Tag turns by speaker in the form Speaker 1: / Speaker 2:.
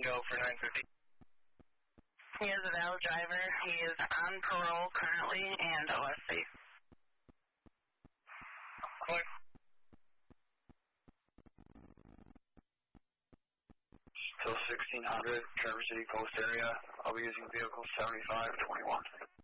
Speaker 1: go for 950.
Speaker 2: He is a valid driver. He is on parole currently and OSC.
Speaker 1: Click. Still 1600, Traverse City Coast area. I'll be using vehicle 7521.